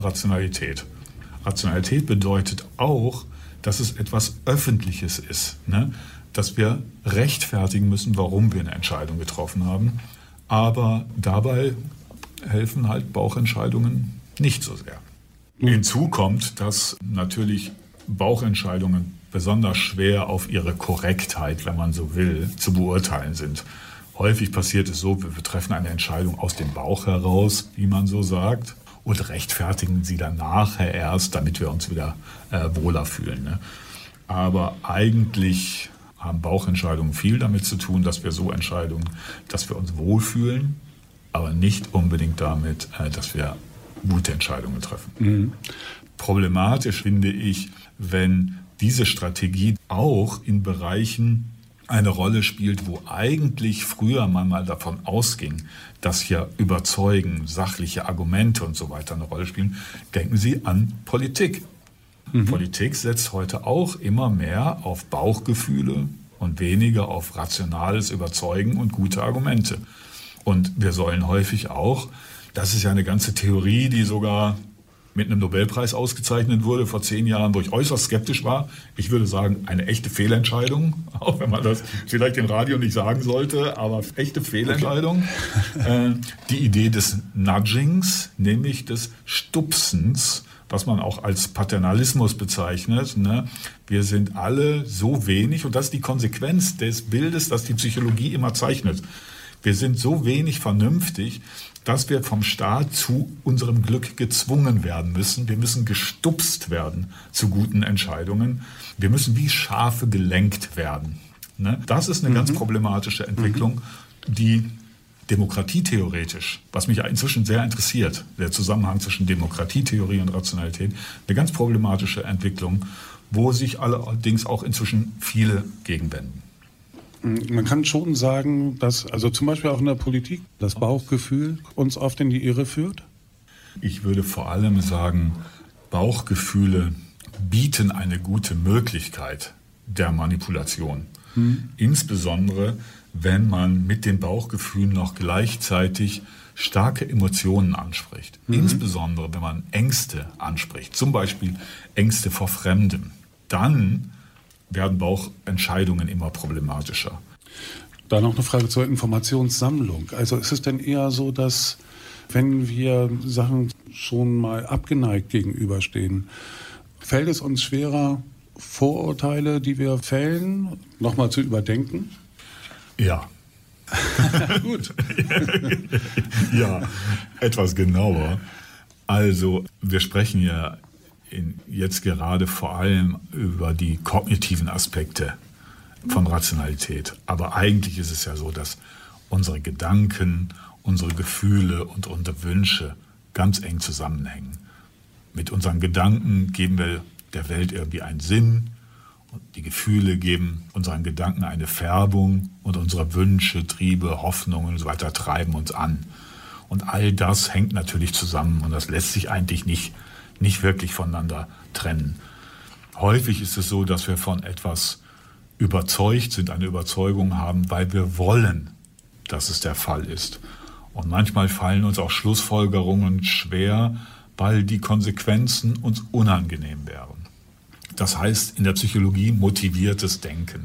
Rationalität. Rationalität bedeutet auch, dass es etwas Öffentliches ist, ne? Dass wir rechtfertigen müssen, warum wir eine Entscheidung getroffen haben. Aber dabei helfen halt Bauchentscheidungen nicht so sehr. Hinzu kommt, dass natürlich Bauchentscheidungen besonders schwer auf ihre Korrektheit, wenn man so will, zu beurteilen sind. Häufig passiert es so, wir treffen eine Entscheidung aus dem Bauch heraus, wie man so sagt, und rechtfertigen sie dann nachher erst, damit wir uns wieder wohler fühlen. Ne? Aber eigentlich haben Bauchentscheidungen viel damit zu tun, dass wir so Entscheidungen, dass wir uns wohlfühlen, aber nicht unbedingt damit, dass wir gute Entscheidungen treffen. Mhm. Problematisch finde ich, wenn diese Strategie auch in Bereichen eine Rolle spielt, wo eigentlich früher man mal davon ausging, dass hier Überzeugen, sachliche Argumente und so weiter eine Rolle spielen. Denken Sie an Politik. Mhm. Politik setzt heute auch immer mehr auf Bauchgefühle und weniger auf rationales Überzeugen und gute Argumente. Und wir sollen häufig auch, das ist ja eine ganze Theorie, die sogar mit einem Nobelpreis ausgezeichnet wurde vor 10 Jahren, wo ich äußerst skeptisch war. Ich würde sagen, eine echte Fehlentscheidung, auch wenn man das vielleicht im Radio nicht sagen sollte, aber echte Fehlentscheidung. Okay. Die Idee des Nudgings, nämlich des Stupsens, was man auch als Paternalismus bezeichnet. Ne? Wir sind alle so wenig, und das ist die Konsequenz des Bildes, das die Psychologie immer zeichnet. Wir sind so wenig vernünftig, dass wir vom Staat zu unserem Glück gezwungen werden müssen. Wir müssen gestupst werden zu guten Entscheidungen. Wir müssen wie Schafe gelenkt werden. Ne? Das ist eine ganz problematische Entwicklung, die demokratietheoretisch, was mich inzwischen sehr interessiert, der Zusammenhang zwischen Demokratietheorie und Rationalität, eine ganz problematische Entwicklung, wo sich allerdings auch inzwischen viele gegenwenden. Man kann schon sagen, dass also zum Beispiel auch in der Politik das Bauchgefühl uns oft in die Irre führt? Ich würde vor allem sagen, Bauchgefühle bieten eine gute Möglichkeit der Manipulation. Insbesondere, wenn man mit den Bauchgefühlen noch gleichzeitig starke Emotionen anspricht. Insbesondere, wenn man Ängste anspricht, zum Beispiel Ängste vor Fremdem. Dann werden Bauchentscheidungen immer problematischer. Da noch eine Frage zur Informationssammlung. Also ist es denn eher so, dass wenn wir Sachen schon mal abgeneigt gegenüberstehen, fällt es uns schwerer, Vorurteile, die wir fällen, nochmal zu überdenken? Ja. Gut. Ja, etwas genauer. Also wir sprechen ja jetzt gerade vor allem über die kognitiven Aspekte von Rationalität. Aber eigentlich ist es ja so, dass unsere Gedanken, unsere Gefühle und unsere Wünsche ganz eng zusammenhängen. Mit unseren Gedanken geben wir der Welt irgendwie einen Sinn und die Gefühle geben unseren Gedanken eine Färbung und unsere Wünsche, Triebe, Hoffnungen und so weiter treiben uns an. Und all das hängt natürlich zusammen und das lässt sich eigentlich nicht wirklich voneinander trennen. Häufig ist es so, dass wir von etwas überzeugt sind, eine Überzeugung haben, weil wir wollen, dass es der Fall ist. Und manchmal fallen uns auch Schlussfolgerungen schwer, weil die Konsequenzen uns unangenehm wären. Das heißt in der Psychologie motiviertes Denken.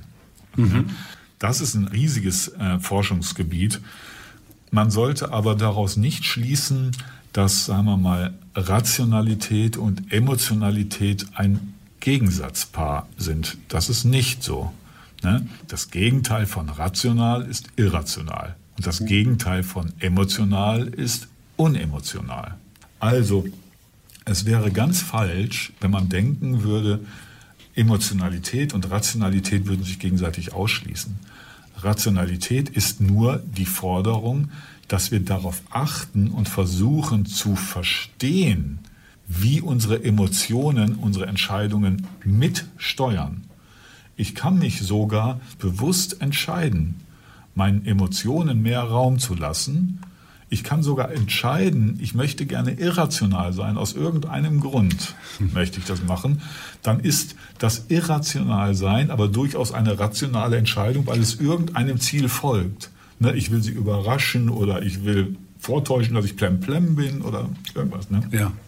Das ist ein riesiges Forschungsgebiet. Man sollte aber daraus nicht schließen, dass, sagen wir mal, Rationalität und Emotionalität ein Gegensatzpaar sind. Das ist nicht so. Ne? Das Gegenteil von rational ist irrational. Und das Gegenteil von emotional ist unemotional. Also, es wäre ganz falsch, wenn man denken würde, Emotionalität und Rationalität würden sich gegenseitig ausschließen. Rationalität ist nur die Forderung, dass wir darauf achten und versuchen zu verstehen, wie unsere Emotionen unsere Entscheidungen mitsteuern. Ich kann mich sogar bewusst entscheiden, meinen Emotionen mehr Raum zu lassen. Ich kann sogar entscheiden, ich möchte gerne irrational sein, aus irgendeinem Grund möchte ich das machen. Dann ist das Irrationalsein aber durchaus eine rationale Entscheidung, weil es irgendeinem Ziel folgt. Ne, ich will sie überraschen oder ich will vortäuschen, dass ich plemplem bin oder irgendwas. Ne? Ja.